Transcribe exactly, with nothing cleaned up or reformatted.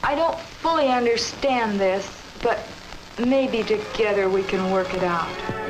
I don't fully understand this, but maybe together we can work it out.